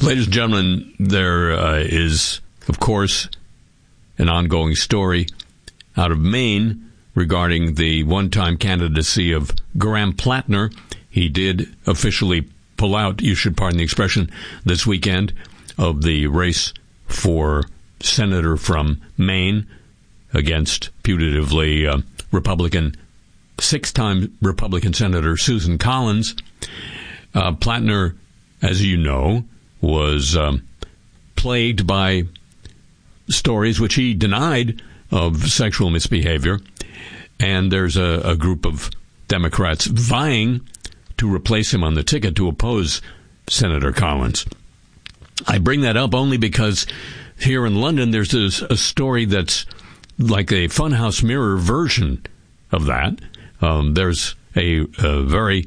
Ladies and gentlemen, there is, of course, an ongoing story out of Maine regarding the one-time candidacy of Graham Plattner. He did officially pull out, you should pardon the expression, this weekend of the race for senator from Maine against putatively Republican, six-time Republican Senator Susan Collins. Plattner, as you know, was plagued by stories which he denied of sexual misbehavior, and there's a group of Democrats vying to replace him on the ticket to oppose Senator Collins. I bring that up only because here in London there's a story that's like a Funhouse Mirror version of that. There's a very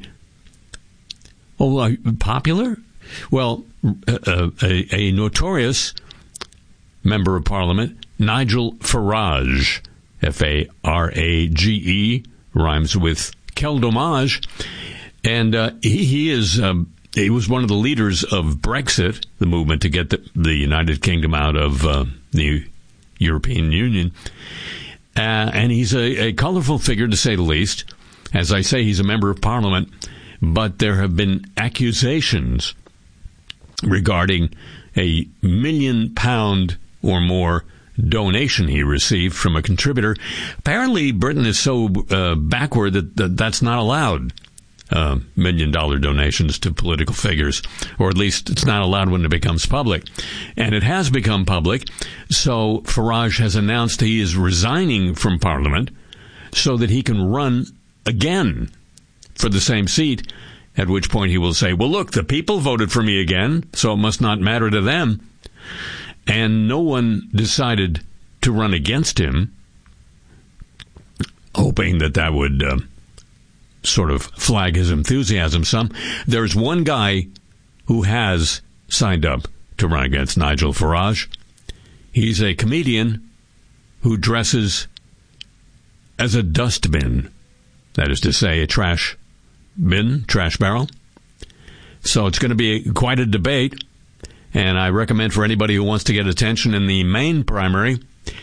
popular? Well, a notorious member of Parliament, Nigel Farage, Farage, rhymes with Quel dommage, and he was one of the leaders of Brexit, the movement to get the United Kingdom out of the European Union, and he's a colorful figure, to say the least. As I say, he's a member of Parliament, but there have been accusations regarding a £1 million or more donation he received from a contributor. Apparently, Britain is so backward that that's not allowed, $1 million donations to political figures, or at least it's not allowed when it becomes public. And it has become public, so Farage has announced he is resigning from Parliament so that he can run again for the same seat, at which point he will say, well, look, the people voted for me again, so it must not matter to them. And no one decided to run against him, hoping that would sort of flag his enthusiasm some. There's one guy who has signed up to run against Nigel Farage. He's a comedian who dresses as a dustbin. That is to say, a trash barrel. So it's going to be quite a debate, and I recommend for anybody who wants to get attention in the Maine primary,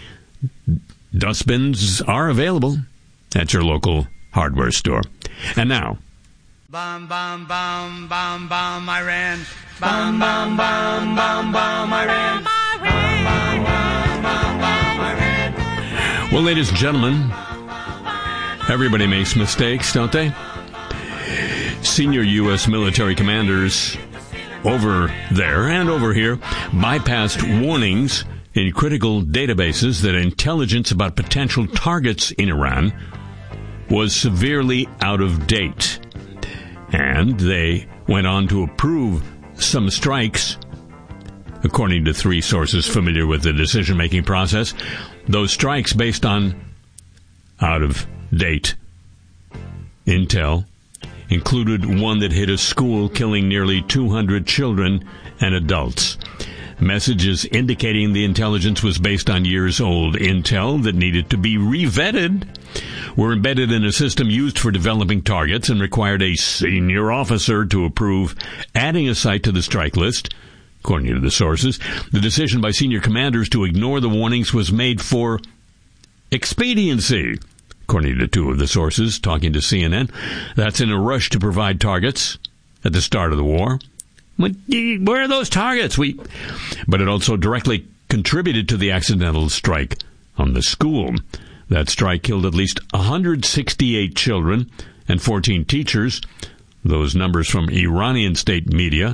dustbins are available at your local hardware store. And now... Bum, bum, bum, bum, bum, Iran. Bum, bum, bum, bum, bum, Iran. Bum, bum, bum, bum, bum, Iran. Well, ladies and gentlemen, everybody makes mistakes, don't they? Senior U.S. military commanders over there and over here bypassed warnings in critical databases that intelligence about potential targets in Iran was severely out of date. And they went on to approve some strikes, according to three sources familiar with the decision-making process. Those strikes based on out-of-date intel included one that hit a school, killing nearly 200 children and adults. Messages indicating the intelligence was based on years-old intel that needed to be revetted were embedded in a system used for developing targets and required a senior officer to approve adding a site to the strike list. According to the sources, the decision by senior commanders to ignore the warnings was made for expediency. According to two of the sources talking to CNN, that's in a rush to provide targets at the start of the war. Where are those targets? But it also directly contributed to the accidental strike on the school. That strike killed at least 168 children and 14 teachers. Those numbers from Iranian state media.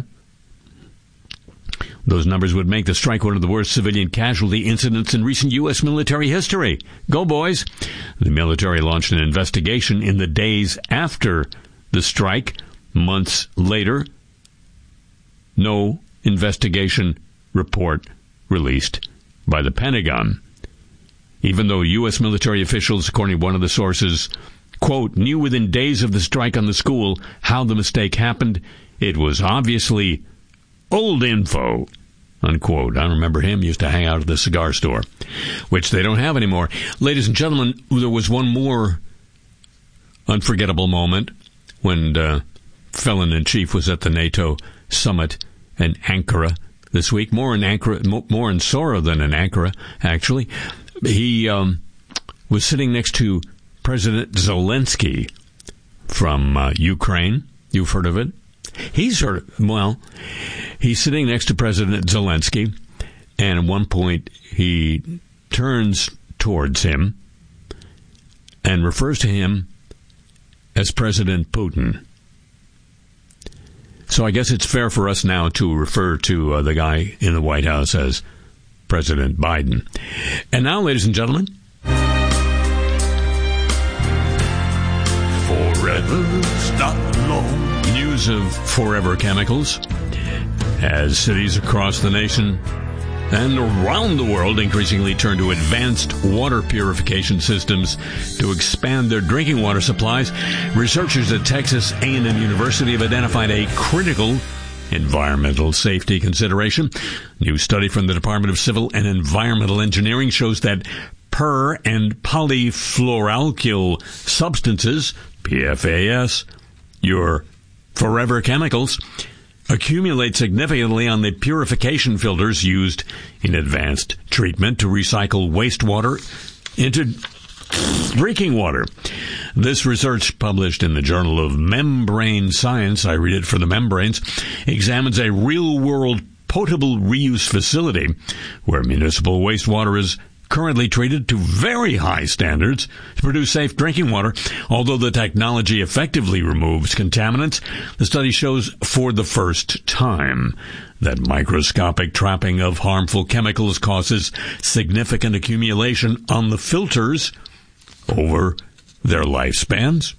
Those numbers would make the strike one of the worst civilian casualty incidents in recent U.S. military history. Go, boys. The military launched an investigation in the days after the strike. Months later, no investigation report released by the Pentagon. Even though U.S. military officials, according to one of the sources, quote, knew within days of the strike on the school how the mistake happened, it was obviously old info, unquote. I remember him, used to hang out at the cigar store, which they don't have anymore. Ladies and gentlemen, there was one more unforgettable moment when Felon-in-Chief was at the NATO summit in Ankara, this week, more in sorrow than in Ankara, actually. He was sitting next to President Zelensky from Ukraine. You've heard of it? He's sitting next to President Zelensky, and at one point he turns towards him and refers to him as President Putin. So I guess it's fair for us now to refer to the guy in the White House as President Biden. And now, ladies and gentlemen, Forever's Not Long. News of Forever Chemicals as cities across the nation and around the world increasingly turn to advanced water purification systems to expand their drinking water supplies. Researchers at Texas A&M University have identified a critical environmental safety consideration. A new study from the Department of Civil and Environmental Engineering shows that per- and polyfluoroalkyl substances, PFAS, your forever chemicals, accumulate significantly on the purification filters used in advanced treatment to recycle wastewater into drinking water. This research, published in the Journal of Membrane Science, I read it for the membranes, examines a real-world potable reuse facility where municipal wastewater is currently treated to very high standards to produce safe drinking water. Although the technology effectively removes contaminants, the study shows for the first time that microscopic trapping of harmful chemicals causes significant accumulation on the filters over their lifespans.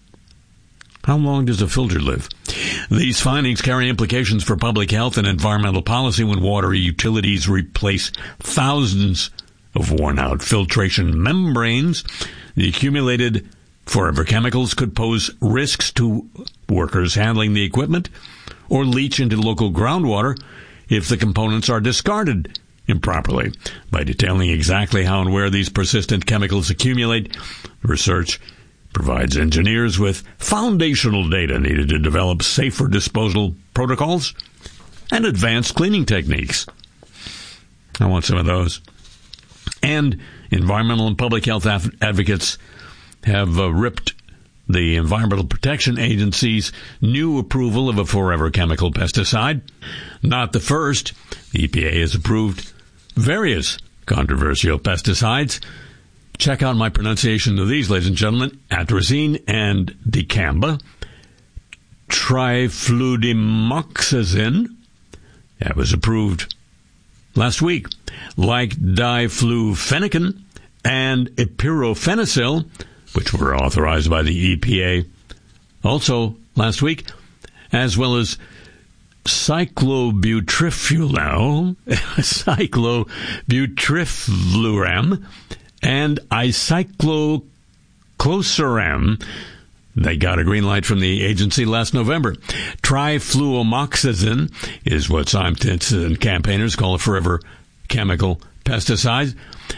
How long does a filter live? These findings carry implications for public health and environmental policy when water utilities replace thousands of worn-out filtration membranes. The accumulated forever chemicals could pose risks to workers handling the equipment or leach into local groundwater if the components are discarded improperly. By detailing exactly how and where these persistent chemicals accumulate, research provides engineers with foundational data needed to develop safer disposal protocols and advanced cleaning techniques. I want some of those. And environmental and public health advocates have ripped the Environmental Protection Agency's new approval of a forever chemical pesticide. Not the first. The EPA has approved various controversial pesticides. Check out my pronunciation of these, ladies and gentlemen: atrazine and dicamba. Trifludimoxazine, that was approved last week, like diflufenicin and epirofenicil, which were authorized by the EPA also last week, as well as cyclobutyrifuram, and icyclocloceram. They got a green light from the agency last November. Trifluomoxazine is what scientists and campaigners call a forever chemical pesticide.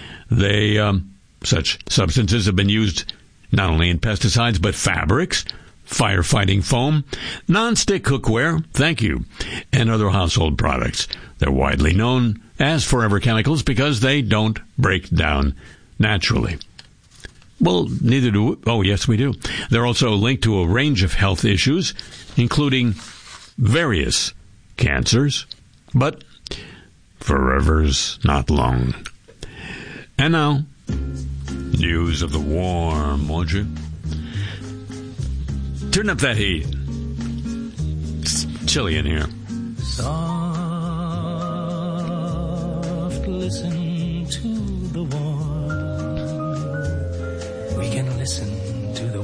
Such substances have been used not only in pesticides, but fabrics, firefighting foam, non-stick cookware, thank you, and other household products. They're widely known as forever chemicals because they don't break down naturally. Well, neither do we. Oh, yes, we do. They're also linked to a range of health issues, including various cancers. But forever's not long. And now, news of the warm, won't you? Turn up that heat. It's chilly in here. Soft, listen to the warm. We can listen to the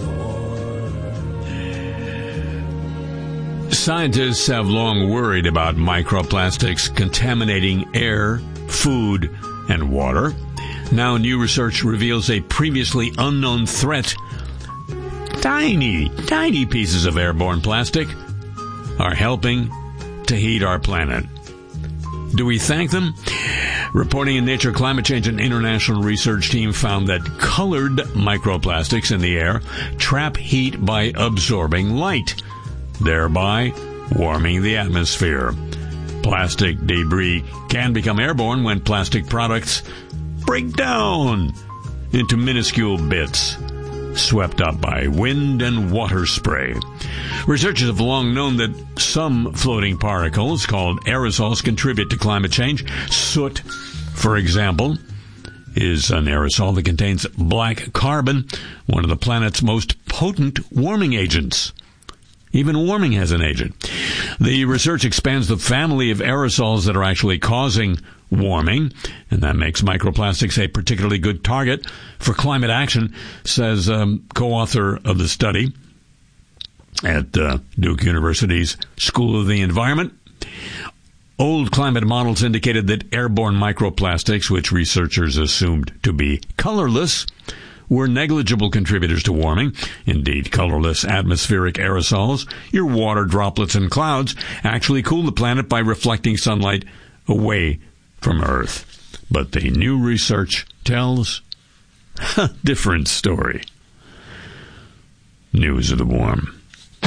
warm. Scientists have long worried about microplastics contaminating air, food, and water. Now new research reveals a previously unknown threat. Tiny pieces of airborne plastic are helping to heat our planet. Do we thank them? Reporting in Nature Climate Change, an international research team found that colored microplastics in the air trap heat by absorbing light, thereby warming the atmosphere. Plastic debris can become airborne when plastic products break down into minuscule bits, swept up by wind and water spray. Researchers have long known that some floating particles, called aerosols, contribute to climate change. Soot, for example, is an aerosol that contains black carbon, one of the planet's most potent warming agents. Even warming has an agent. The research expands the family of aerosols that are actually causing warming, and that makes microplastics a particularly good target for climate action, says co-author of the study at Duke University's School of the Environment. Old climate models indicated that airborne microplastics, which researchers assumed to be colorless, were negligible contributors to warming. Indeed, colorless atmospheric aerosols, your water droplets and clouds, actually cool the planet by reflecting sunlight away from Earth. But the new research tells a different story. News of the Warm.